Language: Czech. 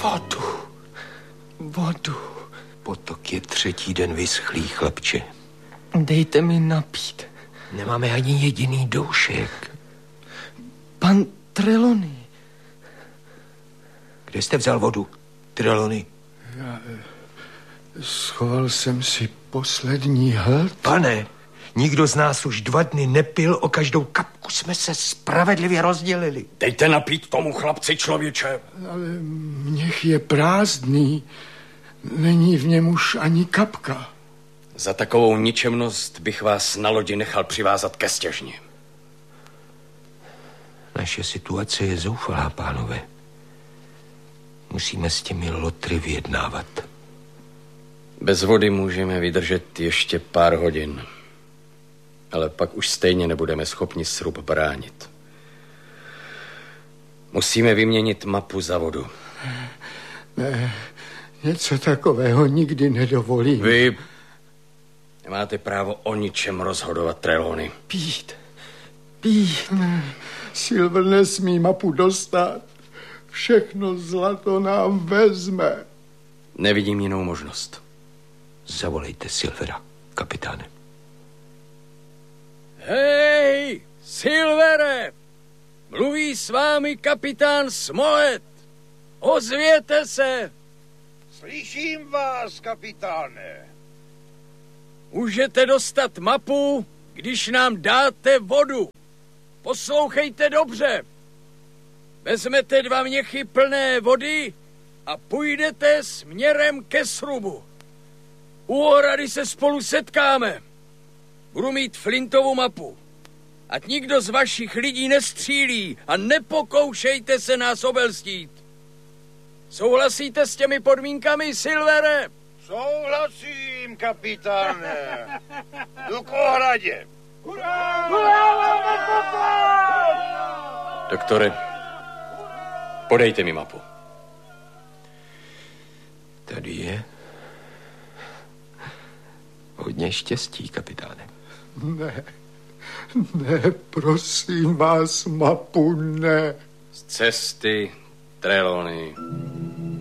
Vodu. Potok je 3. den vyschlý, chlapče. Dejte mi napít. Nemáme ani jediný doušek. Pan Trelawney. Kde jste vzal vodu, Trelawney? Já schoval jsem si poslední hlad. Pane, nikdo z nás už 2 dny nepil, o každou kapku jsme se spravedlivě rozdělili. Dejte napít tomu chlapci, člověče. Ale měch je prázdný. Není v něm už ani kapka. Za takovou ničemnost bych vás na lodi nechal přivázat ke stěžni. Naše situace je zoufalá, pánové. Musíme s těmi lotry vyjednávat. Bez vody můžeme vydržet ještě pár hodin. Ale pak už stejně nebudeme schopni srub bránit. Musíme vyměnit mapu za vodu. Ne, něco takového nikdy nedovolím. Vy nemáte právo o ničem rozhodovat, Trelawney. Pít. Silver nesmí mapu dostat. Všechno zlato nám vezme. Nevidím jinou možnost. Zavolejte Silvera, kapitáne. Hej, Silvere! Mluví s vámi kapitán Smollett. Ozvěte se! Slyším vás, kapitáne. Můžete dostat mapu, když nám dáte vodu. Poslouchejte dobře. Vezmete 2 měchy plné vody a půjdete směrem ke srubu. U ohrady se spolu setkáme. Budu mít flintovou mapu. Ať nikdo z vašich lidí nestřílí a nepokoušejte se nás obelstít. Souhlasíte s těmi podmínkami, Silvere? Souhlasím, kapitáne. Jdu k ohradě. Doktore, podejte mi mapu. Tady je. Hodně štěstí, kapitáne. Ne, prosím vás, mapu ne. Z cesty, Trelawney.